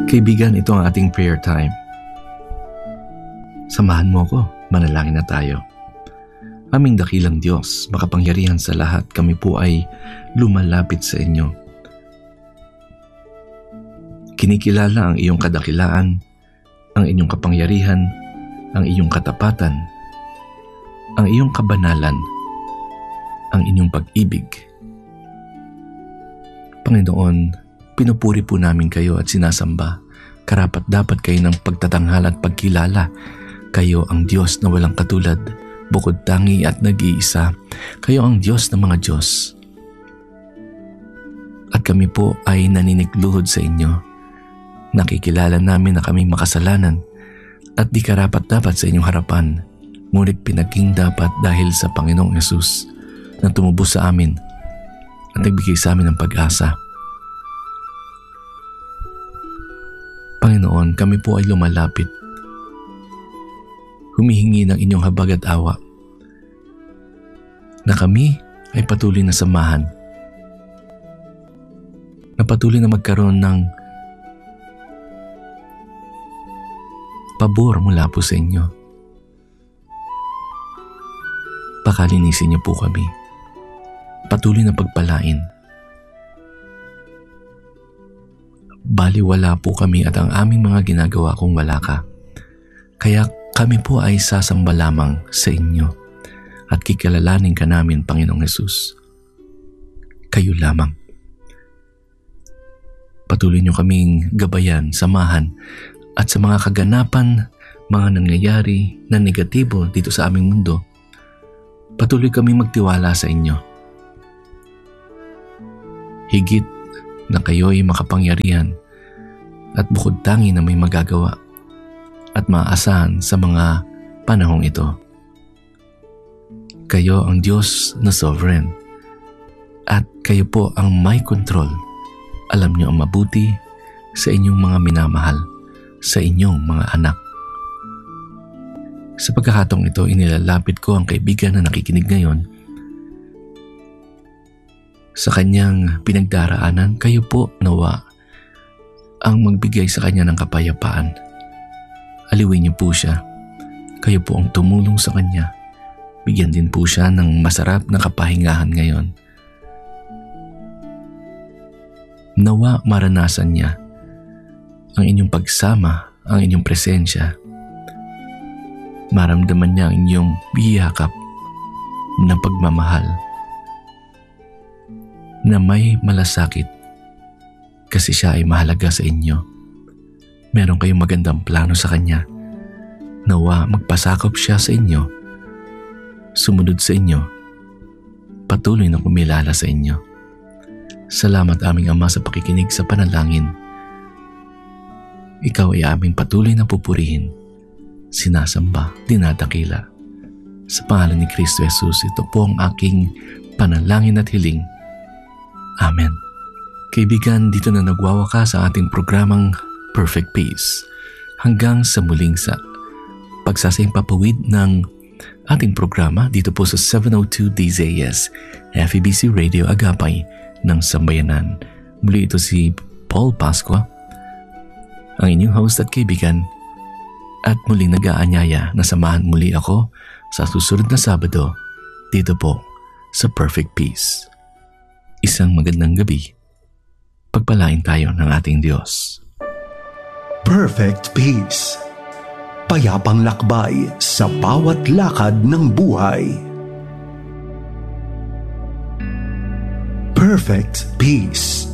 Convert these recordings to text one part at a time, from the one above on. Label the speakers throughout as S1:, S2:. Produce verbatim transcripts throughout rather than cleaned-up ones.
S1: Kaibigan, ito ang ating prayer time. Samahan mo ko, manalangin na tayo. Aming dakilang Diyos, makapangyarihan sa lahat, kami po ay lumalapit sa inyo. Kinikilala ang iyong kadakilaan, ang inyong kapangyarihan, ang iyong katapatan, ang iyong kabanalan, ang inyong pag-ibig. Panginoon, pinupuri po namin kayo at sinasamba. Karapat dapat kayo ng pagtatanghal at pagkilala. Kayo ang Diyos na walang katulad, bukod tangi at nag-iisa. Kayo ang Diyos ng mga Diyos. At kami po ay naninigluhod sa inyo. Nakikilala namin na kami makasalanan at di karapat dapat sa inyong harapan. Ngunit pinaging dapat dahil sa Panginoong Yesus na tumubos sa amin at nagbigay sa amin ng pag-asa. Panginoon, kami po ay lumalapit. Humihingi ng inyong habag at awa na kami ay patuloy na samahan, na patuloy na magkaroon ng pabor mula po sa inyo. Pakalinisin niyo po kami. Patuloy na pagpalain. Baliwala po kami at ang aming mga ginagawa kung wala ka. Kaya kami po ay sasamba lamang sa inyo at kikilalanin ka namin, Panginoong Hesus. Kayo lamang. Patuloy niyo kaming gabayan, samahan at sa mga kaganapan, mga nangyayari na negatibo dito sa aming mundo, patuloy kaming magtiwala sa inyo. Higit na kayo'y makapangyarihan at bukod tangi na may magagawa at maaasahan sa mga panahong ito. Kayo ang Diyos na sovereign at kayo po ang may control. Alam niyo ang mabuti sa inyong mga minamahal, sa inyong mga anak. Sa pagkakataong ito, inilalapit ko ang kaibigan na nakikinig ngayon sa kanyang pinagdaraanan. Kayo po, nawa, ang magbigay sa kanya ng kapayapaan. Aliwin niyo po siya. Kayo po ang tumulong sa kanya. Bigyan din po siya ng masarap na kapahingahan ngayon. Nawa maranasan niya ang inyong pagsama, ang inyong presensya. Maramdaman niya ang inyong biyakap na pagmamahal na may malasakit kasi siya ay mahalaga sa inyo. Meron kayong magandang plano sa kanya. Nawa magpasakop siya sa inyo, sumunod sa inyo, patuloy na kumilala sa inyo. Salamat aming Ama sa pakikinig sa panalangin. Ikaw ay aming patuloy na pupurihin, sinasamba, dinadakila. Sa pangalan ni Kristo Jesus, ito po ang aking panalangin at hiling. Amen. Kaibigan, dito na nagwawakas ang ating programang Perfect Peace. Hanggang sa muling sa pagsasaimpapawid ng ating programa dito po sa seven oh two D Z S F E B C Radio Agapay ng Sambayanan. Muli ito si Paul Pascua, ang inyong host at kaibigan, at muling nag-aanyaya na samahan muli ako sa susunod na Sabado dito po sa Perfect Peace. Isang magandang gabi. Pagpalain tayo ng ating Diyos.
S2: Perfect Peace. Payapang lakbay sa bawat lakad ng buhay. Perfect Peace.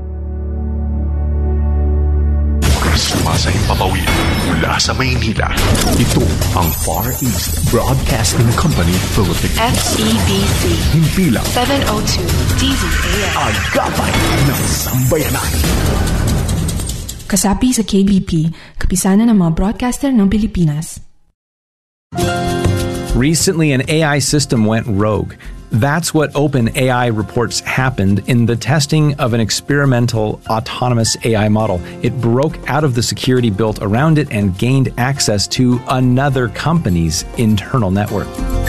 S2: Sumasaimpapawid mula sa Maynila. Ito ang Far East Broadcasting Company Philippines.
S3: F E B C.
S2: Himpilang
S3: seven oh two D Z A S.
S2: Agapay ng Sambayanan.
S4: Kasapi sa K B P, kapisanan ng mga broadcaster ng Pilipinas.
S5: Recently, an A I system went rogue. That's what OpenAI reports happened in the testing of an experimental autonomous A I model. It broke out of the security built around it and gained access to another company's internal network.